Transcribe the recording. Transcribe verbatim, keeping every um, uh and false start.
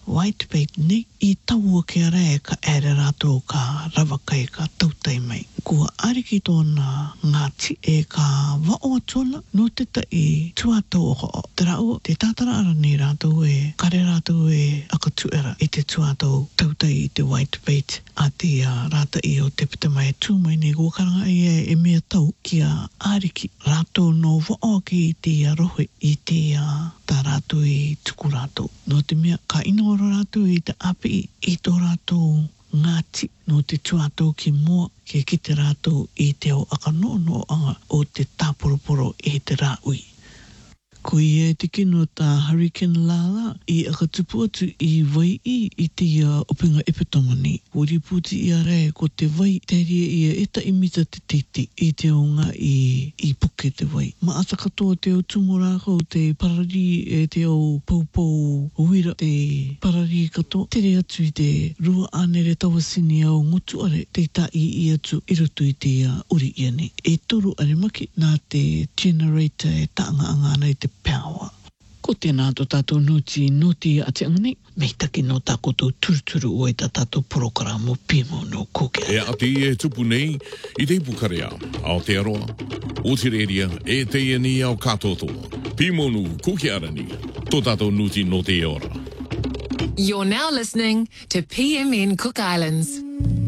white bait ni I taua ke rea ka ere rato ka rawakai ka tautai mai. Kua ariki tōna ngāti e ka wao atola no te tai tuatau o te rao te tātara ara ni rato e kare rato e akatuera I te tuatau tautai I te white bait a te uh, rata I o te pita mai tū mai ne kukaranga I e, e mea tau kia ariki rato no wao ki I te rohe I te uh, tā rato I tuku rato. No te mea ka inoora rato I te api I tō rato ngāti no te tuatau ki mua ke ki te rato I te o akanono anga o te tāporoporo e te rāui. Ko I e te kino tā Hurricane Lala I akatupu atu I vai I I te uh, opinga epitomani. Ko riputi I a rea ko te vai te ria I a eta imita te titi I te o ngā I, I puke te vai. Ma asa katoa te o tumorako te parari e te o paupau uira te parari katoa. Tere atu I te rua anere tawasini au ngotu are te tai I atu I roto I te uh, uri iane. E toru are maki nā te generator e taanga anga ana I te power. Ko tēnā tō tātou noti noti a te anganei, mei taki no tā koto turuturu o e tā tātou programo pimo no koke. E ati e tupu nei, I te ipukarea, ao te aroa, o te reria, e te iani au katotoa. Pimo no koke arani, tō tātou noti noti e ora. You're now listening to P M N Cook Islands.